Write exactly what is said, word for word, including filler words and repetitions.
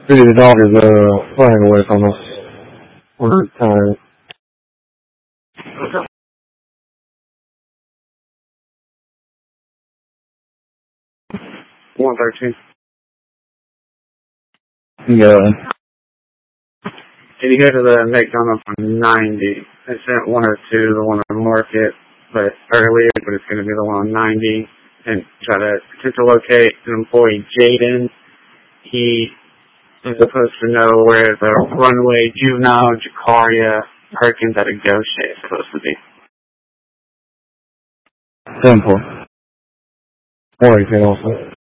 Really, the dog is uh, flying away from us. We're tired. one thirteen. Yeah. Did you go to the McDonald's on ninety? I sent one or two, the one on Market, but earlier, but it's going to be the one on ninety, and try to potential locate an employee, Jaden. He is supposed to know where the runway Juvenile, Jacaria, Perkins at a Gauche is supposed to be. Simple. Or you can also.